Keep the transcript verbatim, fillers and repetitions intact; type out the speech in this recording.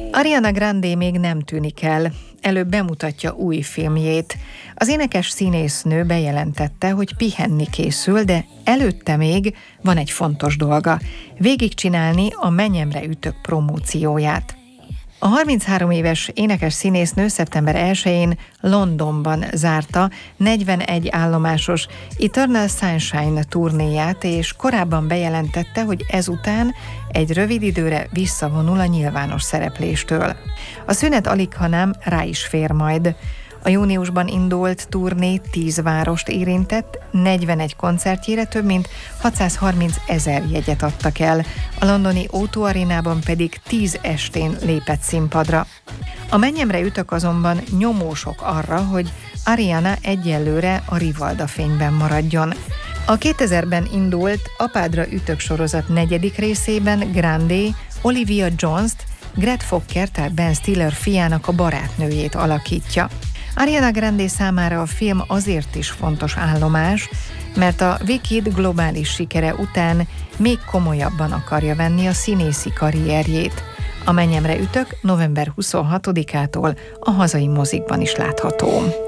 Ariana Grande még nem tűnik el. Előbb bemutatja új filmjét. Az énekes színésznő bejelentette, hogy pihenni készül, de előtte még van egy fontos dolga. Végigcsinálni a Mennyemre ütök promócióját. A harminchárom éves énekes színésznő szeptember elsején Londonban zárta negyvenegy állomásos Eternal Sunshine turnéját, és korábban bejelentette, hogy ezután egy rövid időre visszavonul a nyilvános szerepléstől. A szünet alighanem rá is fér majd. A júniusban indult turné tíz várost érintett, negyvenegy koncertjére több mint hatszázharminc ezer jegyet adtak el, a londoni ó kettő arénában pedig tíz estén lépett színpadra. A Mennyemre ütök azonban nyomósok arra, hogy Ariana egyelőre a Rivalda fényben maradjon. A kétezerben indult Apádra ütök sorozat negyedik részében Grande Olivia Jones-t, Greg Fokker, tehát Ben Stiller fiának a barátnőjét alakítja. Ariana Grande számára a film azért is fontos állomás, mert a Wicked globális sikere után még komolyabban akarja venni a színészi karrierjét. A Mennyemre ütök november huszonhatodikától a hazai mozikban is látható.